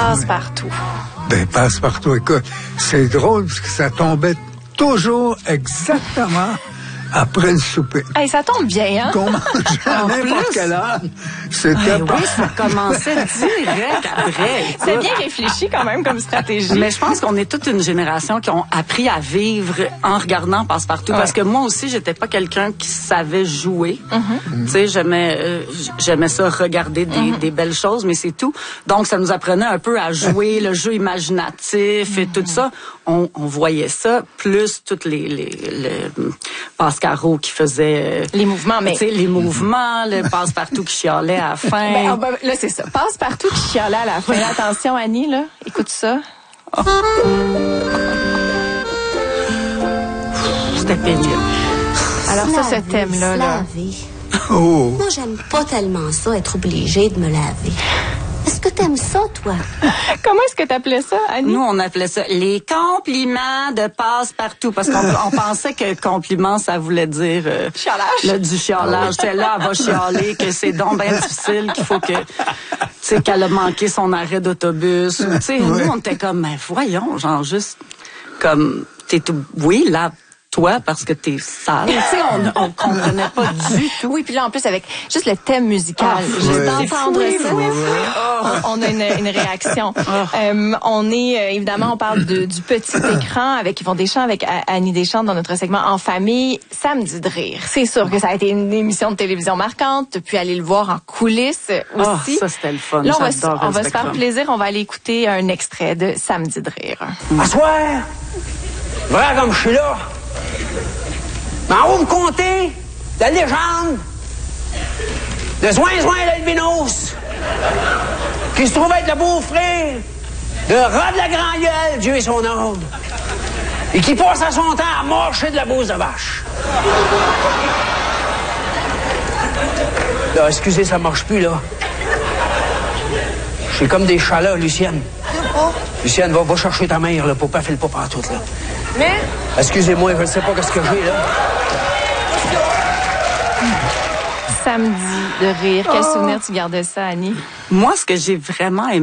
Passe-Partout. Ben, Passe-Partout, écoute, c'est drôle parce que ça tombait toujours exactement après le souper. Hey, ça tombe bien, hein? Qu'on mange à n'importe quelle heure. C'était oui, ça commençait direct après. C'est bien réfléchi quand même comme stratégie. Mais je pense qu'on est toute une génération qui ont appris à vivre en regardant Passe-Partout. Ouais. Parce que moi aussi, j'étais pas quelqu'un qui savait jouer. Tu sais, j'aimais ça regarder des belles choses, mais c'est tout. Donc, ça nous apprenait un peu à jouer, le jeu imaginatif et tout ça. On voyait ça, plus toutes les Pascaro qui faisait... les mouvements, mais... Tu sais, les mouvements, le Passe-Partout qui chialait à la fin. Là, c'est ça. Passe-Partout qui chialait à la fin. Attention, Annie, là. Écoute ça. Oh. C'était pénible. Alors ça, ce thème-là, là... Oh. Moi, j'aime pas tellement ça, être obligée de me laver. Est-ce que t'aimes ça, toi? Comment est-ce que t'appelais ça, Annie? Nous, on appelait ça les compliments de Passe-Partout. Parce qu'on pensait que compliment, ça voulait dire... chialage. Du chialage. J'étais là, elle va chialer, que c'est donc bien difficile, qu'il faut que... Tu sais, qu'elle a manqué son arrêt d'autobus. Tu sais, nous, on était comme, mais voyons, genre juste comme... T'es tout... Oui, là... toi parce que t'es sale. Tu sais, on comprenait pas du tout. Oui, puis là, en plus, avec juste le thème musical, juste d'entendre ça, on a une réaction. On est, évidemment, on parle du petit écran avec Yvon Deschamps, avec Annie Deschamps dans notre segment En famille, Samedi de rire. C'est sûr que ça a été une émission de télévision marquante. Tu as pu aller le voir en coulisses aussi. Ça, c'était le fun. Là, on va se faire plaisir. On va aller écouter un extrait de Samedi de rire. À soir, vrai comme je suis là, mais on va vous conter la légende de Zouin l'albinos, qui se trouve être le beau-frère de Rod la Grand-Gueule, Dieu et son âme, et qui passe à son temps à marcher de la bouse de vache. Là, excusez, ça marche plus, là. Je suis comme des chats là, Lucienne. Lucienne, va chercher ta mère, là, pour pas faire le pas partout, là. Mais... Excusez-moi, je ne sais pas ce que j'ai, là. Samedi de rire. Quel souvenir tu gardes de ça, Annie? Moi, ce que j'ai vraiment aimé,